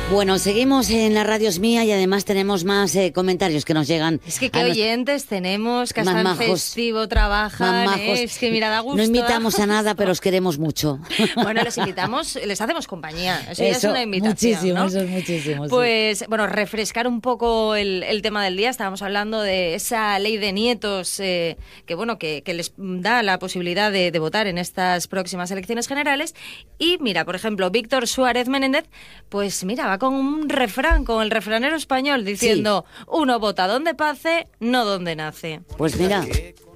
Bueno, seguimos en la Radio Es Mía y además tenemos más comentarios que nos llegan. Es que qué oyentes tenemos, que hasta en festivo trabajan. Es que mira, da gusto. No invitamos a nada, pero os queremos mucho. Bueno, les invitamos, les hacemos compañía. Eso ya es una invitación, muchísimo, ¿no? Eso es muchísimo. Pues, sí. Bueno, refrescar un poco el tema del día. Estábamos hablando de esa ley de nietos que les da la posibilidad de votar en estas próximas elecciones generales. Y mira, por ejemplo, Víctor Suárez Menéndez, pues mira, va con un refrán, con el refranero español, diciendo: sí, uno vota donde pase, no donde nace. Pues mira,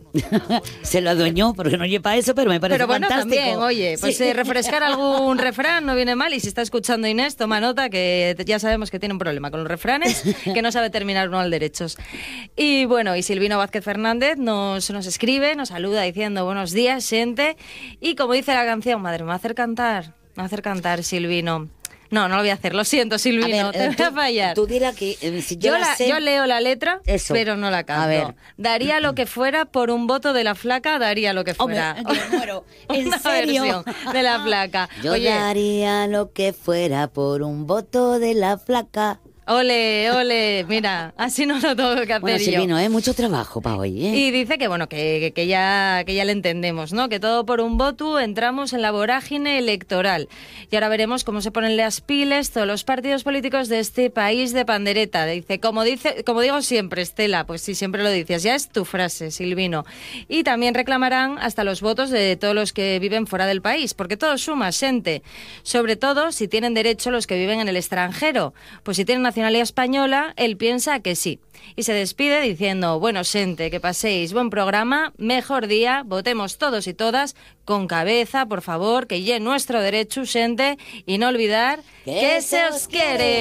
se lo adueñó porque no lleva eso, pero me parece fantástico. Pero bueno, también, oye, pues sí, refrescar algún refrán no viene mal. Y si está escuchando Inés, toma nota, que ya sabemos que tiene un problema con los refranes, que no sabe terminar uno al derechos. Y bueno, y Silvino Vázquez Fernández nos escribe, nos saluda diciendo: buenos días, gente. Y como dice la canción, madre, me va a hacer cantar, Silvino. No lo voy a hacer, lo siento, Silvino, te voy a fallar. Tú dirás que si yo yo leo la letra, eso, pero no la canto. A ver. Daría lo que fuera por un voto de la flaca, daría lo que fuera. Hombre, yo muero. ¿En Una serio? versión de la flaca. Yo daría lo que fuera por un voto de la flaca. Ole, mira, así no lo tengo que hacer bueno, Silvino, mucho trabajo para hoy, Y dice que bueno, que ya le entendemos, ¿no? Que todo por un voto entramos en la vorágine electoral. Y ahora veremos cómo se ponen las pilas todos los partidos políticos de este país de pandereta. Dice, como digo siempre, Estela, pues sí, siempre lo dices, ya es tu frase, Silvino. Y también reclamarán hasta los votos de todos los que viven fuera del país, porque todo suma, xente. Sobre todo si tienen derecho los que viven en el extranjero. Pues si tienen nacionalidad española, él piensa que sí. Y se despide diciendo: bueno, xente, que paséis buen programa, mejor día, votemos todos y todas con cabeza, por favor, que ya es nuestro derecho, xente, y no olvidar que se os quiere.